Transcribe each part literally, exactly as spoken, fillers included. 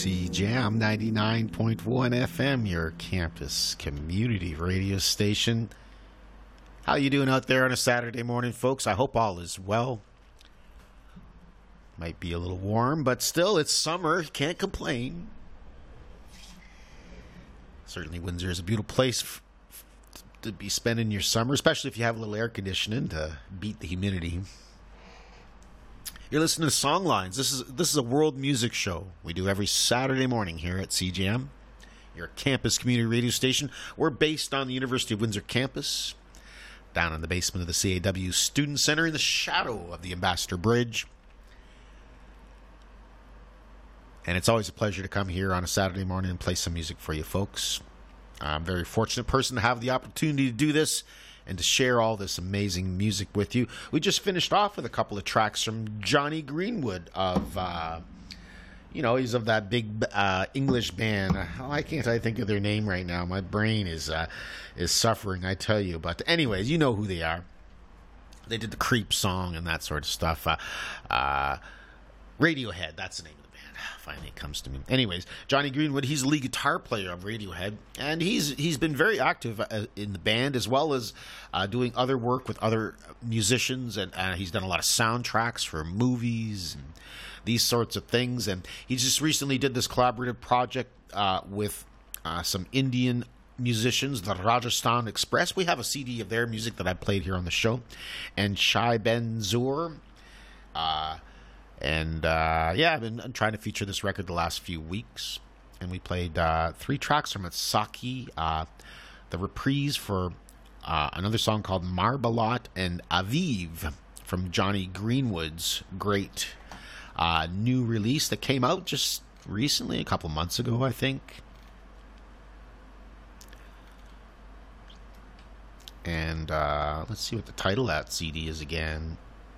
C Jam ninety-nine point one F M, your campus community radio station. How you doing out there on a Saturday morning, folks? I hope all is well. Might be a little warm, but still, it's summer. Can't complain. Certainly, Windsor is a beautiful place f- f- to be spending your summer, especially if you have a little air conditioning to beat the humidity. You're listening to Songlines. This is this is a world music show we do every Saturday morning here at C J M, your campus community radio station. We're based on the University of Windsor campus, down in the basement of the C A W Student Center in the shadow of the Ambassador Bridge. And it's always a pleasure to come here on a Saturday morning and play some music for you folks. I'm a very fortunate person to have the opportunity to do this and to share all this amazing music with you. We just finished off with a couple of tracks from Jonny Greenwood of, uh, you know, he's of that big uh, English band. Why can't I think of their name right now? My brain is uh, is suffering, I tell you. But anyways, you know who they are. They did the Creep song and that sort of stuff. Uh, uh, Radiohead, that's the name of the band. Finally it comes to me. Anyways, Jonny Greenwood, he's the lead guitar player of Radiohead, and he's he's been very active uh, in the band, as well as uh, doing other work with other musicians, and uh, he's done a lot of soundtracks for movies and these sorts of things. And he just recently did this collaborative project uh, with uh, some Indian musicians, the Rajasthan Express. We have a C D of their music that I played here on the show, and Shai Ben Zur. Uh, And, uh, yeah, I've been I'm trying to feature this record the last few weeks. And we played uh, three tracks from it. Saki, uh, the reprise for uh, another song called Marbalot, and Aviv from Jonny Greenwood's great uh, new release that came out just recently, a couple months ago, I think. And uh, let's see what the title of that C D is again.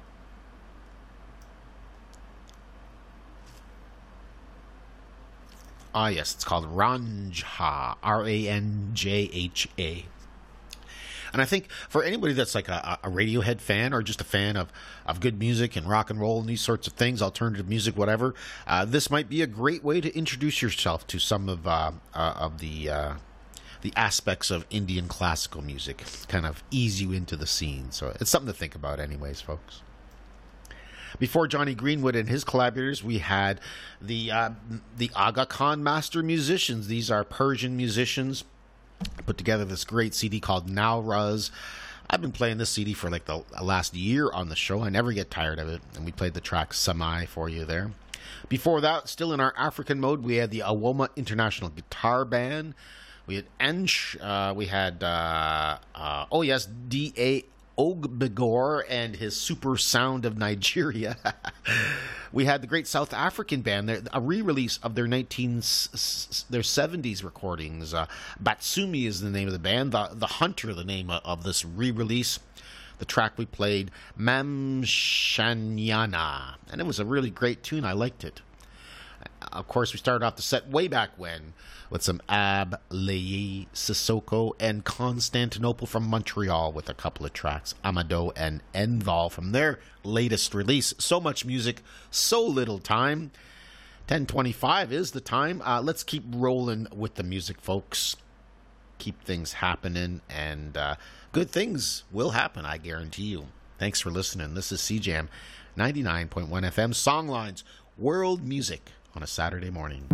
Ah, yes, it's called Ranjha, R A N J H A. And I think for anybody that's like a, a Radiohead fan, or just a fan of, of good music and rock and roll and these sorts of things, alternative music, whatever, uh, this might be a great way to introduce yourself to some of uh, uh, of the uh, the aspects of Indian classical music, kind of ease you into the scene. So it's something to think about anyways, folks. Before Jonny Greenwood and his collaborators, we had the uh, the Aga Khan Master Musicians. These are Persian musicians. Put together this great C D called Nowruz. I've been playing this C D for like the last year on the show. I never get tired of it. And we played the track Samai for you there. Before that, still in our African mode, we had the Awoma International Guitar Band. We had Ensh. Uh, we had, uh, uh, oh yes, D A Ogbegor and his super sound of Nigeria. We had the great South African band, a re-release of their nineteen their seventies recordings. Uh, Batsumi is the name of the band. The, the Hunter, the name of this re-release. The track we played, Mamshanyana, and it was a really great tune. I liked it. Of course, we started off the set way back when with some Ab, Leyi, Sissoko, and Constantinople from Montreal with a couple of tracks, Amado and Enval, from their latest release. So much music, so little time. ten twenty-five is the time. Uh, let's keep rolling with the music, folks. Keep things happening, and uh, good things will happen, I guarantee you. Thanks for listening. This is C J M ninety-nine point one F M, Songlines, world music on a Saturday morning.